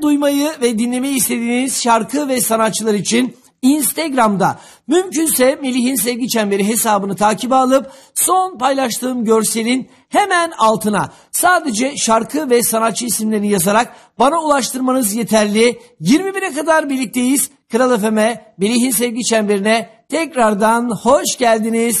Duymayı ve dinlemeyi istediğiniz şarkı ve sanatçılar için Instagram'da mümkünse Melih'in Sevgi Çemberi hesabını takibe alıp son paylaştığım görselin hemen altına sadece şarkı ve sanatçı isimlerini yazarak bana ulaştırmanız yeterli. 21'e kadar birlikteyiz. Kral FM'e, Melih'in Sevgi Çemberi'ne tekrardan hoş geldiniz.